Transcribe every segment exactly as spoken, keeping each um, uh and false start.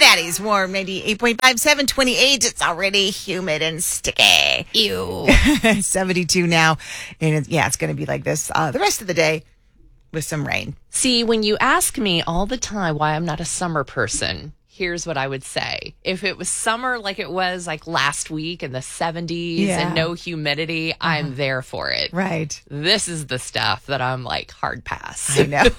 Patty's Warm ninety-eight point five, seven twenty-eight. It's already humid and sticky. Ew. seventy-two now. And it's, yeah, it's going to be like this uh, the rest of the day with some rain. See, when you ask me all the time why I'm not a summer person, here's what I would say. If it was summer like it was like last week in the seventies Yeah. and no humidity, uh-huh. I'm there for it. Right. This is the stuff that I'm like hard pass. I know.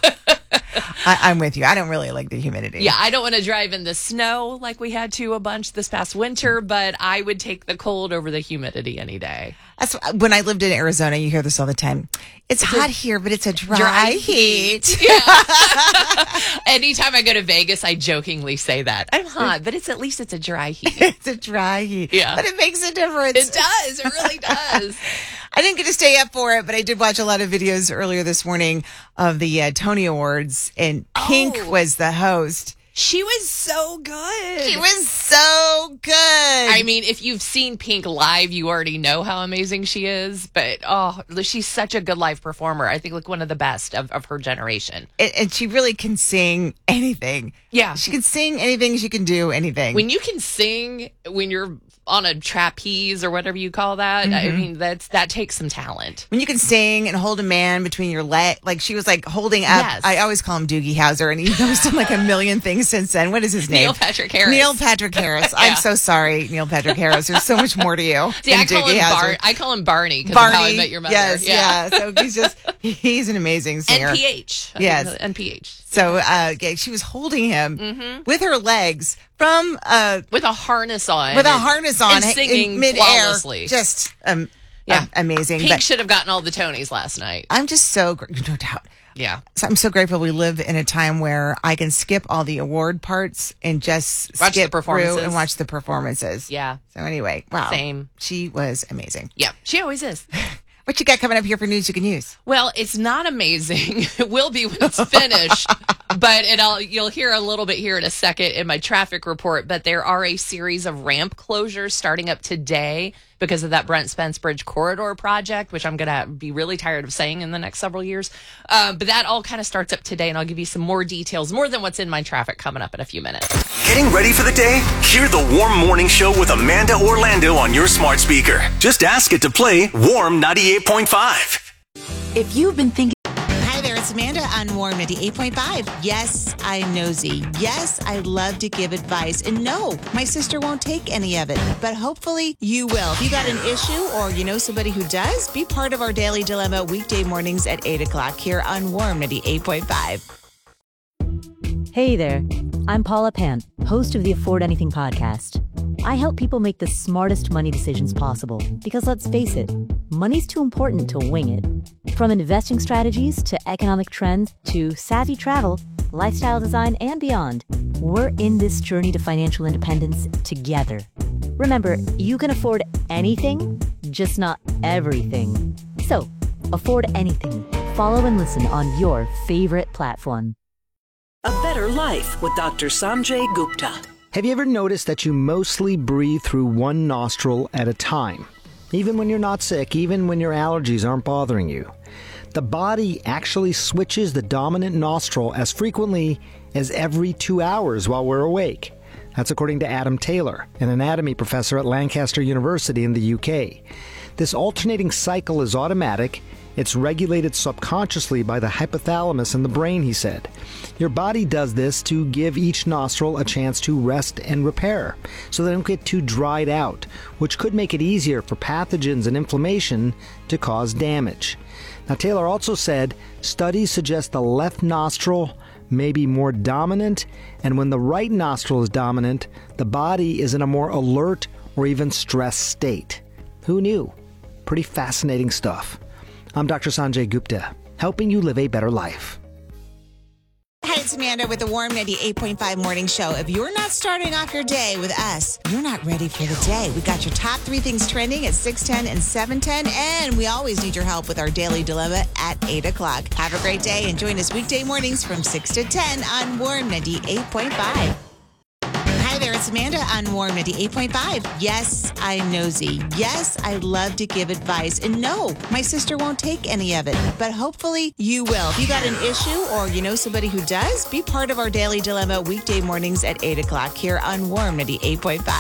I, I'm with you. I don't really like the humidity. Yeah, I don't want to drive in the snow like we had to a bunch this past winter, but I would take the cold over the humidity any day. That's when I lived in Arizona. You hear this all the time. It's, it's hot a, here, but it's a dry, dry heat. heat. Yeah. Anytime I go to Vegas, I jokingly say that. I'm hot, but it's at least it's a dry heat. It's a dry heat. Yeah. But it makes a difference. It does. It really does. I didn't get to stay up for it, but I did watch a lot of videos earlier this morning of the uh, Tony Awards, and Pink oh. was the host. She was so good. She was so good. I mean, if you've seen Pink live, you already know how amazing she is. But, oh, she's such a good live performer. I think, like, one of the best of, of her generation. And, and she really can sing anything. Yeah. She can sing anything. She can do anything. When you can sing when you're on a trapeze or whatever you call that, mm-hmm. I mean, that's that takes some talent. When you can sing and hold a man between your leg, like she was like holding up. Yes. I always call him Doogie Howser, and he's done like a million things since then. What is his name? Neil Patrick Harris. Neil Patrick Harris. Yeah. I'm so sorry, Neil Patrick Harris. There's so much more to you. See, I call, Doogie him Howser. Bar- I call him Barney because Barney, of How I Met Your Mother. Yes, yeah. yeah. So he's just, he's an amazing singer. N P H. Yes. N P H. So uh, yeah, she was holding him mm-hmm. with her legs from uh, with a harness on, with a harness on, and singing in midair, flawlessly. Just um, yeah, um, amazing. Pink but should have gotten all the Tonys last night. I'm just so no doubt. Yeah, so I'm so grateful we live in a time where I can skip all the award parts and just watch skip the performances through and watch the performances. Yeah. So anyway, wow, same. She was amazing. Yeah, she always is. What you got coming up here for news you can use? Well, it's not amazing. It will be when it's finished, but it all, you'll hear a little bit here in a second in my traffic report. But there are a series of ramp closures starting up today because of that Brent Spence Bridge Corridor project, which I'm going to be really tired of saying in the next several years. Uh, but that all kind of starts up today, and I'll give you some more details, more than what's in my traffic coming up in a few minutes. Getting ready for the day? Hear the Warm Morning Show with Amanda Orlando on your smart speaker. Just ask it to play Warm ninety-eight point five. If you've been thinking... Hi there, it's Amanda on Warm ninety-eight point five. Yes, I'm nosy. Yes, I love to give advice. And no, my sister won't take any of it. But hopefully you will. If you got an issue or you know somebody who does, be part of our Daily Dilemma weekday mornings at eight o'clock here on Warm ninety-eight point five. Hey there, I'm Paula Pant, host of the Afford Anything podcast. I help people make the smartest money decisions possible because, let's face it, money's too important to wing it. From investing strategies to economic trends to savvy travel, lifestyle design, and beyond, we're in this journey to financial independence together. Remember, you can afford anything, just not everything. So, afford anything. Follow and listen on your favorite platform. A better life with Doctor Sanjay Gupta. Have you ever noticed that you mostly breathe through one nostril at a time? Even when you're not sick, even when your allergies aren't bothering you. The body actually switches the dominant nostril as frequently as every two hours while we're awake. That's according to Adam Taylor, an anatomy professor at Lancaster University in the U K. This alternating cycle is automatic. It's regulated subconsciously by the hypothalamus in the brain, he said. Your body does this to give each nostril a chance to rest and repair, so they don't get too dried out, which could make it easier for pathogens and inflammation to cause damage. Now, Taylor also said studies suggest the left nostril may be more dominant, and when the right nostril is dominant, the body is in a more alert or even stressed state. Who knew? Pretty fascinating stuff. I'm Doctor Sanjay Gupta, helping you live a better life. Hi, it's Amanda with the Warm ninety-eight point five Morning Show. If you're not starting off your day with us, you're not ready for the day. We got your top three things trending at six ten and seven ten, and we always need your help with our Daily Dilemma at eight o'clock. Have a great day and join us weekday mornings from six to ten on Warm ninety-eight point five. Hi there. there, it's Amanda on Warm ninety-eight point five. Yes, I'm nosy. Yes, I love to give advice. And no, my sister won't take any of it. But hopefully you will. If you got an issue or you know somebody who does, be part of our Daily Dilemma weekday mornings at eight o'clock here on Warm ninety-eight point five.